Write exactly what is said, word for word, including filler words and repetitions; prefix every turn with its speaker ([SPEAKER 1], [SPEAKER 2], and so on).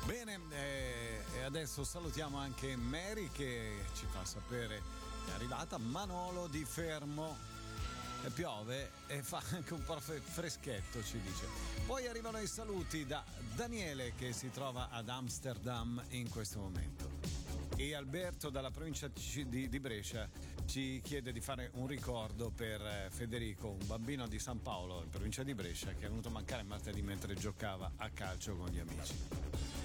[SPEAKER 1] Bene, eh, e adesso salutiamo anche Mary che ci fa sapere che è arrivata. Manolo di Fermo. E piove e fa anche un po' freschetto, ci dice. Poi arrivano i saluti da Daniele che si trova ad Amsterdam in questo momento. E Alberto dalla provincia di, di Brescia ci chiede di fare un ricordo per Federico, un bambino di San Paolo in provincia di Brescia che è venuto a mancare martedì mentre giocava a calcio con gli amici.